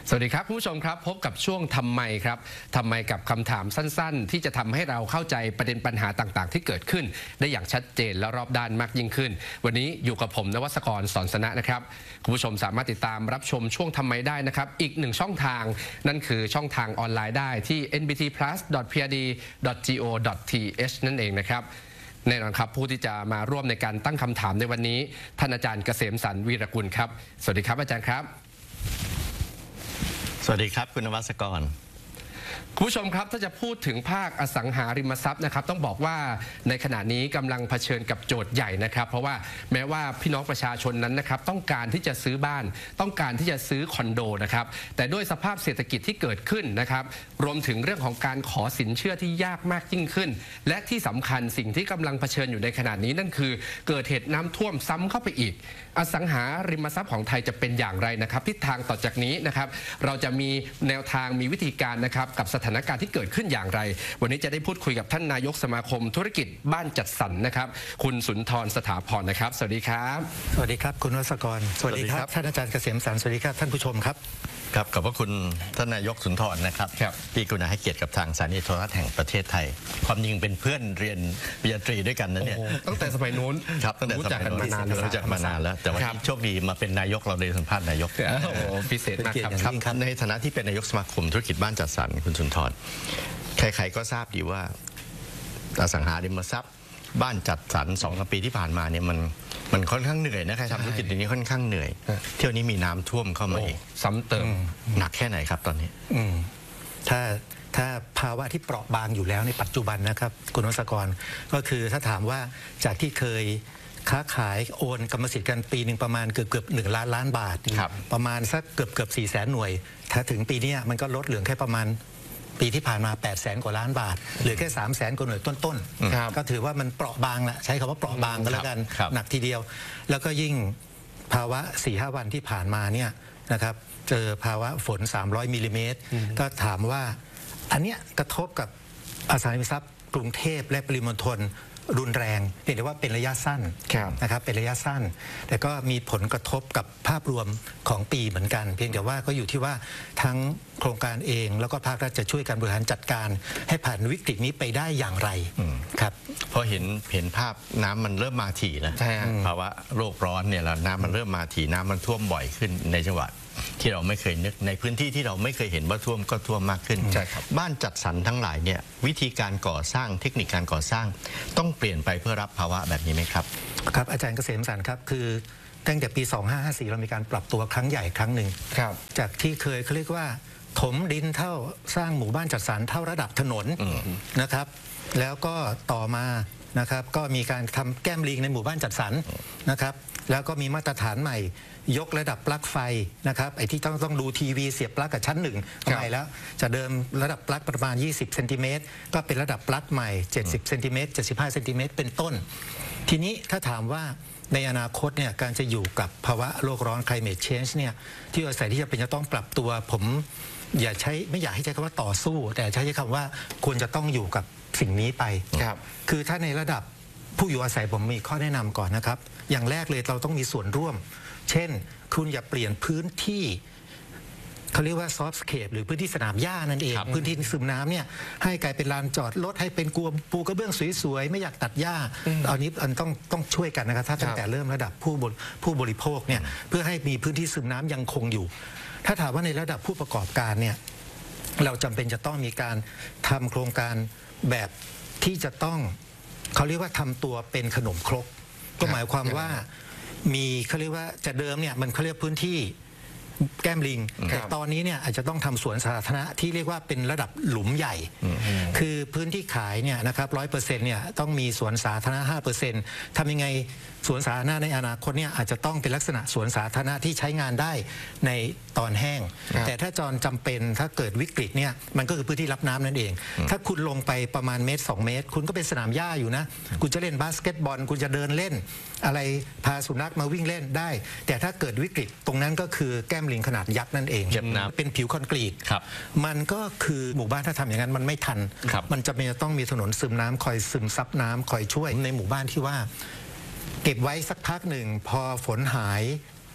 สวัสดีครับผู้ชมครับพบกับช่วงทำไมครับทำไมกับคำถามสั้นๆที่จะทำให้เราเข้าใจประเด็นปัญหาต่างๆที่เกิดขึ้นได้อย่างชัดเจนและรอบด้านมากยิ่งขึ้นวันนี้อยู่กับผมนวัศกร สอนสนะนะครับคุณผู้ชมสามารถติดตามรับชมช่วงทำไมได้นะครับอีกหนึ่งช่องทางนั่นคือช่องทางออนไลน์ได้ที่ nbtplus.prd.go.th นั่นเองนะครับแน่นอนครับผู้ที่จะมาร่วมในการตั้งคำถามในวันนี้ท่านอาจารย์เกษมสันต์วีรกุลครับสวัสดีครับอาจารย์ครับสวัสดีครับคุณนวัศกรคุณผู้ชมครับถ้าจะพูดถึงภาคอสังหาริมทรัพย์นะครับต้องบอกว่าในขณะนี้กำลังเผชิญกับโจทย์ใหญ่นะครับเพราะว่าแม้ว่าพี่น้องประชาชนนั้นนะครับต้องการที่จะซื้อบ้านต้องการที่จะซื้อคอนโดนะครับแต่ด้วยสภาพเศรษฐกิจที่เกิดขึ้นนะครับรวมถึงเรื่องของการขอสินเชื่อที่ยากมากยิ่งขึ้นและที่สำคัญสิ่งที่กำลังเผชิญอยู่ในขณะนี้นั่นคือเกิดเหตุน้ำท่วมซ้ำเข้าไปอีกอสังหาริมทรัพย์ของไทยจะเป็นอย่างไรนะครับทิศทางต่อจากนี้นะครับเราจะมีแนวทางมีวิธีการนะครับกับสถานการณ์ที่เกิดขึ้นอย่างไรวันนี้จะได้พูดคุยกับท่านนายกสมาคมธุรกิจบ้านจัดสรรนะครับคุณสุนทรสถาพรนะครับสวัสดีครับสวัสดีครับคุณวศกรสวัสดีครับท่านอาจารย์เกษมสันต์สวัสดีครับท่านผู้ชมครับครับขอบพระคุณท่านนายกสุนทรนะครับที่กรุณาให้เกียรติกับทางสถานีโทรทัศน์แห่งประเทศไทยความจริงเป็นเพื่อนเรียนปริญญาตรีด้วยกันนะเนี่ยตั้งแต่สมัยนู้นครับตั้งแต่สมัยนู้นรู้จักมานานแล้วแต่ว่าโชคดีมาเป็นนายกเราได้สัมภาษณ์นายกพิเศษมากครับในฐานะที่เป็นนายกสมาคมธุรกิจบ้านจัดสรรคุณสุนทรใครๆก็ทราบดีว่าอสังหาริมทรัพย์บ้านจัดสรร2 ปีที่ผ่านมาเนี่ยมันค่อนข้างเหนื่อยนะใครทำธุรกิจอย่างนี้ค่อนข้างเหนื่อยเที่ยวนี้มีน้ำท่วมเข้ามาอีกซ้ำเติมหนักแค่ไหนครับตอนนี้ถ้าภาวะที่เปราะบางอยู่แล้วในปัจจุบันนะครับคุณวศกรก็คือถ้าถามว่าจากที่เคยค้าขายโอนกรรมสิทธิ์กันปีหนึ่งประมาณเกือบ1 ล้านบาทประมาณสักเกือบ400,000 หน่วยถ้าถึงปีนี้มันก็ลดเหลือแค่ประมาณปีที่ผ่านมา800,000 กว่าล้านบาทเหลือแค่300,000 กว่าหน่วยต้นๆก็ถือว่ามันเปราะบางละใช้คำว่าเปราะบางก็แล้วกันหนักทีเดียวแล้วก็ยิ่งภาวะ 4-5 วันที่ผ่านมาเนี่ยนะครับเจอภาวะฝน300 มิลลิเมตรก็ถามว่าอันเนี้ยกระทบกับอสังหาริมทรัพย์กรุงเทพและปริมณฑลรุนแรงเพียงแต่ว่าเป็นระยะสั้นนะครับเป็นระยะสั้นแต่ก็มีผลกระทบกับภาพรวมของปีเหมือนกันเพียงแต่ว่าก็อยู่ที่ว่าทั้งโครงการเองแล้วก็ภาครัฐจะช่วยการบริหารจัดการให้ผ่านวิกฤตนี้ไปได้อย่างไรครับพอเห็นภาพน้ำมันเริ่มมาถี่นะภาวะโลกร้อนเนี่ยแล้วน้ำมันเริ่มมาถี่น้ำมันท่วมบ่อยขึ้นในจังหวัดที่เราไม่เคยนึกในพื้นที่ที่เราไม่เคยเห็นว่าท่วมก็ท่วมมากขึ้นบ้านจัดสรรทั้งหลายเนี่ยวิธีการก่อสร้างเทคนิคการก่อสร้างต้องเปลี่ยนไปเพื่อรับภาวะแบบนี้ไหมครับครับอาจารย์เกษมสันต์ครับคือตั้งแต่ปี2554เรามีการปรับตัวครั้งใหญ่ครั้งหนึ่งจากที่เคยเขาเรียกว่าถมดินเท่าสร้างหมู่บ้านจัดสรรเท่าระดับถนนนะครับแล้วก็ต่อมานะครับก็มีการทำแก้มลิงในหมู่บ้านจัดสรรนะครับแล้วก็มีมาตรฐานใหม่ยกระดับปลั๊กไฟนะครับไอ้ที่ต้องดูทีวีเสียบปลั๊กกับชั้น1ใหม่แล้วจะเดิมระดับปลั๊กประมาณ20 เซนติเมตรก็เป็นระดับปลั๊กใหม่70 เซนติเมตร75 เซนติเมตรเป็นต้นทีนี้ถ้าถามว่าในอนาคตเนี่ยการจะอยู่กับภาวะโลกร้อน climate change เนี่ยที่อาศัยที่จะเป็นจะต้องปรับตัวผมไม่อยากให้ใช้คำว่าต่อสู้แต่ใช้คำว่าควรจะต้องอยู่กับสิ่งนี้ไปคือถ้าในระดับผู้อยู่อาศัยผมมีข้อแนะนำก่อนนะครับอย่างแรกเลยเราต้องมีส่วนร่วมเช่นคุณอย่าเปลี่ยนพื้นที่เขาเรียกว่าซอฟต์สเคปหรือพื้นที่สนามหญ้านั่นเองพื้นที่ซึมน้ำเนี่ยให้กลายเป็นลานจอดรถให้เป็นปูกระเบื้องสวยๆไม่อยากตัดหญ้าอันนี้ต้องช่วยกันนะครับถ้าตั้งแต่เริ่มระดับผู้บริโภคเนี่ยเพื่อให้มีพื้นที่ซึมน้ำยังคงอยู่ถ้าถามว่าในระดับผู้ประกอบการเนี่ยเราจำเป็นจะต้องมีการทำโครงการแบบที่จะต้องเขาเรียกว่าทำตัวเป็นขนมครกก็หมายความว่ามีเขาเรียกว่าจะเดิมเนี่ยมันเขาเรียกพื้นที่แก้มลิงแต่ตอนนี้เนี่ยอาจจะต้องทำสวนสาธารณะที่เรียกว่าเป็นระดับหลุมใหญ่คือพื้นที่ขายเนี่ยนะครับ100%เนี่ยต้องมีสวนสาธารณะ 5% ทำยังไงสวนสาธารณะในอนาคตเนี่ยอาจจะต้องเป็นลักษณะสวนสาธารณะที่ใช้งานได้ในตอนแห้งแต่ถ้าจำเป็นถ้าเกิดวิกฤตเนี่ยมันก็คือพื้นที่รับน้ำนั่นเองถ้าคุณลงไปประมาณ1-2 เมตรคุณก็เป็นสนามหญ้าอยู่นะคุณจะเล่นบาสเกตบอลคุณจะเดินเล่นอะไรพาสุนัขมาวิ่งเล่นได้แต่ถ้าเกิดวิกฤตตรงนั้นก็คือแก้มลิงขนาดยักษ์นั่นเองเป็นผิวคอนกรีตมันก็คือหมู่บ้านถ้าทำอย่างนั้นมันไม่ทันมันจะต้องมีถนนซึมน้ำคอยซึมซับน้ำคอยช่วยในหมู่บ้านที่ว่าเก็บไว้สักพักหนึ่งพอฝนหาย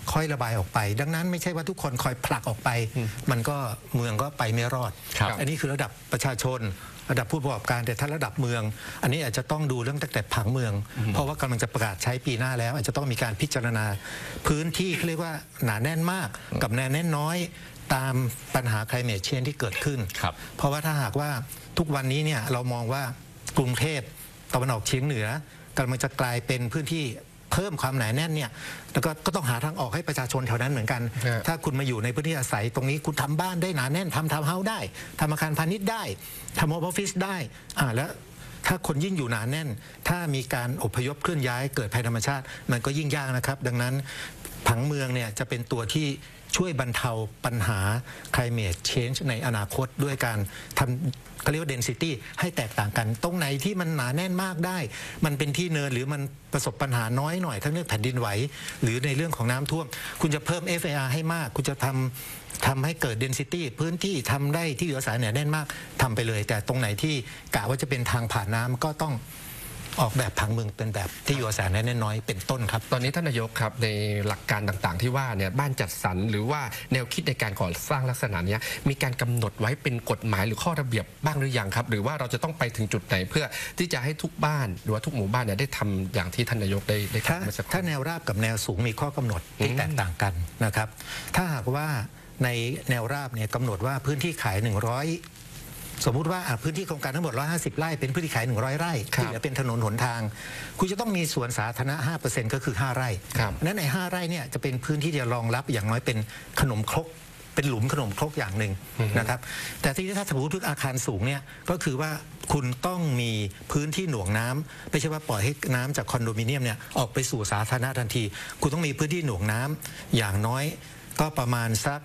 ค่อยระบายออกไป ดังนั้นไม่ใช่ว่าทุกคนคอยผลักออกไป มันก็เมืองก็ไปไม่รอด อันนี้คือระดับประชาชนระดับผู้ประกอบการแต่ถ้าระดับเมือง อันนี้อาจจะต้องดูเรื่องตั้งแต่ผังเมือง เพราะว่ากำลังจะประกาศใช้ปีหน้าแล้วอาจจะต้องมีการพิจารณาพื้นที่เรียกว่าหนาแน่นมากกับหนาแน่นน้อยตามปัญหา climate change ที่เกิดขึ้นเพราะว่าถ้าหากว่าทุกวันนี้เนี่ยเรามองว่ากรุงเทพตะวันออกเฉียงเหนือกำลังจะกลายเป็นพื้นที่เพิ่มความหนาแน่นเนี่ยแล้วก็ต้องหาทางออกให้ประชาชนแถวนั้นเหมือนกันถ้าคุณมาอยู่ในพื้นที่อาศัยตรงนี้คุณทำบ้านได้หนาแน่นทำทาวน์เฮาส์ได้ทำอาคารพาณิชย์ได้ทำโฮมออฟฟิศได้แล้วถ้าคนยิ่งอยู่หนาแน่นถ้ามีการอพยพเคลื่อนย้ายเกิดภัยธรรมชาติมันก็ยิ่งยากนะครับดังนั้นผังเมืองเนี่ยจะเป็นตัวที่ช่วยบรรเทาปัญหา climate change ในอนาคตด้วยการทำเขาเรียกว่า density ให้แตกต่างกันตรงไหนที่มันหนาแน่นมากได้มันเป็นที่เนินหรือมันประสบปัญหาน้อยหน่อยทั้งเรื่องแผ่นดินไหวหรือในเรื่องของน้ำท่วมคุณจะเพิ่ม FAR ให้มากคุณจะทำให้เกิด density พื้นที่ทำได้ที่อยู่อาศัยแน่นมากทำไปเลยแต่ตรงไหนที่กะว่าจะเป็นทางผ่านน้ำก็ต้องออกแบบผังเมืองเป็นแบบที่อยู่อาศัยแน่นน้อยเป็นต้นครับตอนนี้ท่านนายกครับในหลักการต่างๆที่ว่าเนี่ยบ้านจัดสรรหรือว่าแนวคิดในการก่อสร้างลักษณะนี้มีการกำหนดไว้เป็นกฎหมายหรือข้อระเบียบบ้างหรือยังครับหรือว่าเราจะต้องไปถึงจุดไหนเพื่อที่จะให้ทุกบ้านหรือว่าทุกหมู่บ้านเนี่ยได้ทำอย่างที่ท่านนายกได้ทำถ้าแนวราบกับแนวสูงมีข้อกำหนดที่แตกต่างกันนะครับถ้าหากว่าในแนวราบเนี่ยกำหนดว่าพื้นที่ขาย100สมมุติว่าพื้นที่โครงการทั้งหมด150ไร่เป็นพื้นที่ขาย100ไร่ที่เหลือเป็นถนนหนทางคุณจะต้องมีสวนสาธารณะ 5% ก็คือ5ไร่นั้นใน5ไร่เนี่ยจะเป็นพื้นที่ที่จะรองรับอย่างน้อยเป็นขนมครกเป็นหลุมขนมครกอย่างหนึ่งนะครับแต่ที่ถ้าสมมติอาคารสูงเนี่ยก็คือว่าคุณต้องมีพื้นที่หน่วงน้ำไม่ใช่ว่าปล่อยให้น้ำจากคอนโดมิเนียมเนี่ยออกไปสู่สาธารณะทันทีคุณต้องมีพื้นที่หน่วงน้ำอย่างน้อยก็ประมาณสัก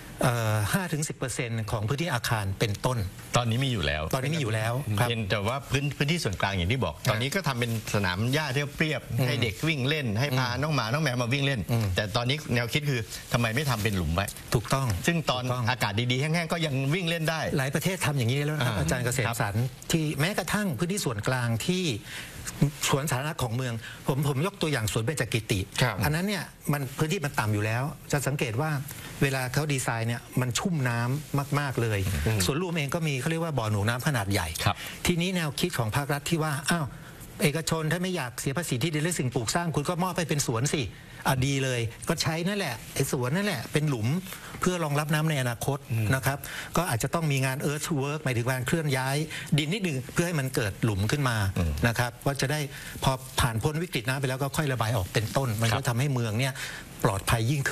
5-10% ของพื้นที่อาคารเป็นต้นตอนนี้มีอยู่แล้วแต่ว่าพื้นที่ส่วนกลางอย่างที่บอกตอนนี้ก็ทำเป็นสนามหญ้าเรียบให้เด็กวิ่งเล่นให้พาน้องหมาน้องแมวมาวิ่งเล่นแต่ตอนนี้แนวคิดคือทำไมไม่ทำเป็นหลุมไว้ถูกต้องซึ่งตอนอากาศดีๆแห้งๆก็ยังวิ่งเล่นได้หลายประเทศทำอย่างนี้แล้วนะครับอาจารย์เกษมสรรที่แม้กระทั่งพื้นที่ส่วนกลางที่สวนสาธารณะของเมืองผมยกตัวอย่างสวนเบญจกิติอันนั้นเนี่ยมันพื้นที่มันต่ำอยู่แล้วจะสังเกตว่าเวลาเขาดีไซน์เนี่ยมันชุ่มน้ำมากๆเลยสวนรวมเองก็มีเขาเรียกว่าบ่อหนูน้ำขนาดใหญ่ทีนี้แนวคิดของภาครัฐที่ว่าเอกชนถ้าไม่อยากเสียภาษีที่ดินและสิ่งปลูกสร้างคุณก็มอบให้เป็นสวนสิดีเลยก็ใช้นั่นแหละไอ้สวนนั่นแหละเป็นหลุมเพื่อรองรับน้ำในอนาคตนะครับก็อาจจะต้องมีงาน earth work หมายถึงการเคลื่อนย้ายดินนิดนึงเพื่อให้มันเกิดหลุมขึ้นมานะครับว่าจะได้พอผ่านพ้นวิกฤตน้ำไปแล้วก็ค่อยระบายออกเป็นต้นมันก็ทำให้เมืองเนี่ยปลอดภัยยิ่ง